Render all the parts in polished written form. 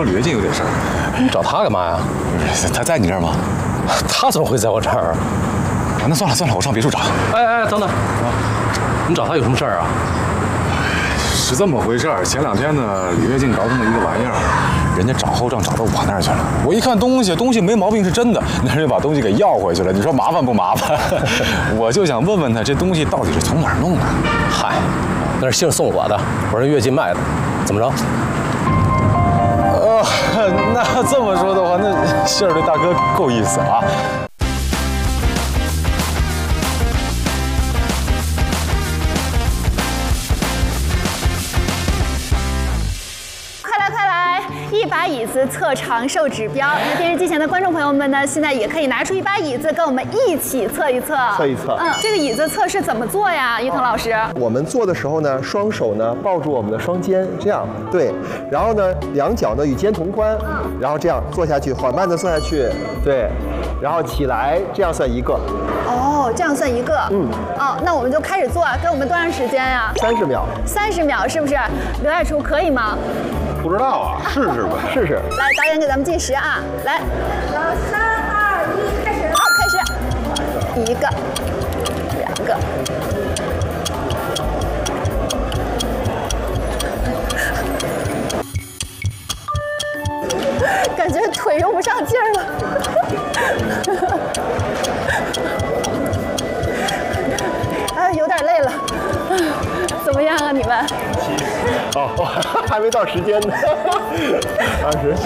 找吕跃进有点事儿。 你找他干嘛呀？ 他在你这儿吗？ 他怎么会在我这儿？ 啊，那算了算了，我上别处找。 哎，等等，你找他有什么事儿啊？ 是这么回事儿，前2天呢，吕跃进搞这么一个玩意儿，人家找后账找到我那儿去了。我一看东西没毛病是真的，那人就把东西给要回去了。你说麻烦不麻烦？我就想问问他，这东西到底是从哪儿弄的？ 嗨，那是信儿送我的，我让跃进卖的，怎么着？ 那这么说的话，那信儿对大哥够意思啊。 一把椅子测长寿指标。那电视机前的观众朋友们呢，现在也可以拿出一把椅子，跟我们一起测一测。这个椅子测试怎么做呀，于腾老师？ 我们做的时候呢，双手呢抱住我们的双肩，这样对，然后呢两脚呢与肩同宽，然后这样坐下去，缓慢的坐下去，对，然后起来，这样算1个。 哦，这样算1个。哦，那我们就开始做，给我们多长时间呀 ？30秒。 30秒是不是？刘爱厨可以吗？ 不知道啊，试试吧， 试试。 来，导演给咱们计时啊，来，3、2、1，开始。好，开始。1个，2个。感觉腿用不上劲儿了。哎，有点累了。怎么样啊，你们？ 哦，还没到时间呢。20。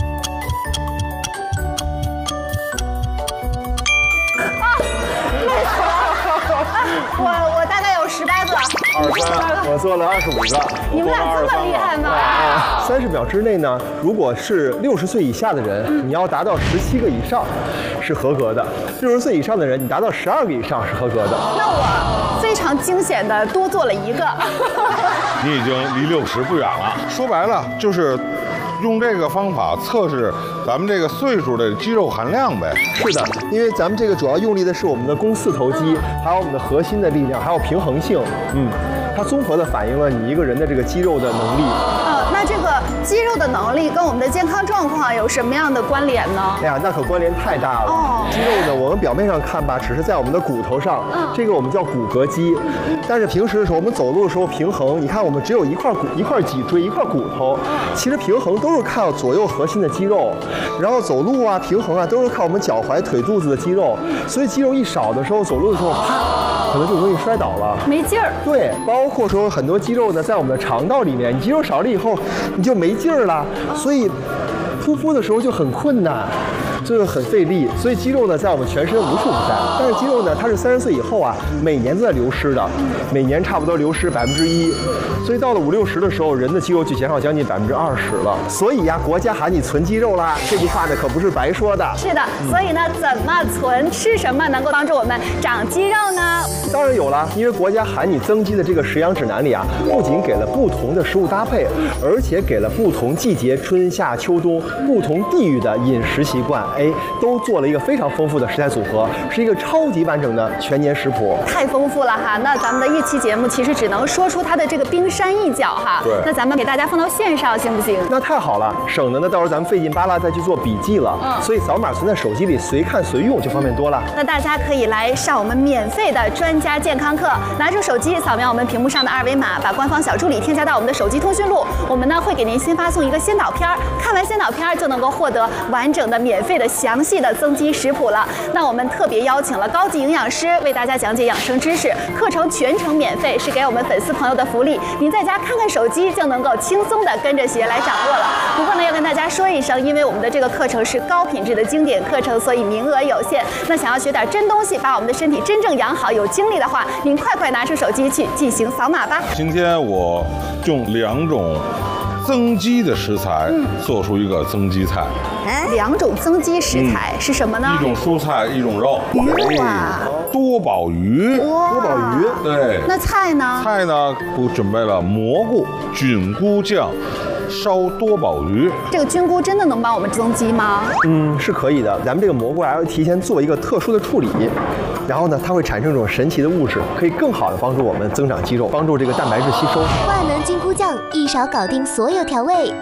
啊，累死了！我大概有18个。 23，我做了25个。 你们俩这么厉害吗 ？30秒之内呢，如果是60岁以下的人，你要达到17个以上是合格的；60岁以上的人，你达到12个以上是合格的。 那我非常惊险的多做了1个。 你已经离60不远了。说白了就是用这个方法测试咱们这个岁数的肌肉含量呗。 是的，因为咱们这个主要用力的是我们的肱四头肌，还有我们的核心的力量，还有平衡性。它综合的反映了你一个人的这个肌肉的能力。 那这个肌肉的能力跟我们的健康状况有什么样的关联呢？ 哎呀，那可关联太大了。肌肉呢，我们表面上看吧，只是在我们的骨头上，这个我们叫骨骼肌。但是平时的时候，我们走路的时候平衡，你看我们只有一块脊椎、一块骨头，其实平衡都是靠左右核心的肌肉，然后走路啊、平衡啊，都是靠我们脚踝、腿肚子的肌肉。所以肌肉一少的时候，走路的时候啪，可能就容易摔倒了， 没劲儿。 对，包括说很多肌肉呢，在我们的肠道里面，你肌肉少了以后，你就没劲儿了，所以噗噗的时候就很困难。这个很费力，所以肌肉呢在我们全身无处不在。但是肌肉呢，它是30岁以后啊，每年都在流失的，每年差不多流失1%。所以到了50、60的时候，人的肌肉就减少将近20%了。所以呀，国家喊你存肌肉啦，这句话呢可不是白说的。 是的，所以呢，怎么存，吃什么能够帮助我们长肌肉呢？ 当然有了，因为国家喊你增肌的这个食养指南里啊，不仅给了不同的食物搭配，而且给了不同季节春夏秋冬不同地域的饮食习惯。都做了一个非常丰富的食材组合，是一个超级完整的全年食谱。 太丰富了哈！那咱们的一期节目其实只能说出它的这个冰山一角哈。 对。 那咱们给大家放到线上行不行？ 那太好了，省得呢到时候咱们费劲巴拉再去做笔记了。所以扫码存在手机里，随看随用就方便多了。 那大家可以来上我们免费的专家健康课，拿出手机扫描我们屏幕上的2维码，把官方小助理添加到我们的手机通讯录，我们呢会给您先发送一个先导片，看完先导片就能够获得完整的免费的详细的增肌食谱了。那我们特别邀请了高级营养师为大家讲解养生知识，课程全程免费，是给我们粉丝朋友的福利。您在家看看手机就能够轻松的跟着学来掌握了。不过呢，要跟大家说一声，因为我们的这个课程是高品质的经典课程，所以名额有限。那想要学点真东西，把我们的身体真正养好，有精力的话，您快拿出手机去进行扫码吧。 今天我用2种增肌的食材做出一个增肌菜。 2种增肌食材是什么呢？ 一种蔬菜，一种肉。 鱼啊， 多宝鱼。 多宝鱼。 对。 那菜呢？ 菜呢，我准备了蘑菇、菌菇酱。烧多宝鱼， 这个菌菇真的能帮我们增肌吗？ 是可以的。咱们这个蘑菇还要提前做一个特殊的处理，然后呢，它会产生一种神奇的物质，可以更好的帮助我们增长肌肉，帮助这个蛋白质吸收。 万能菌菇酱，一勺搞定所有调味。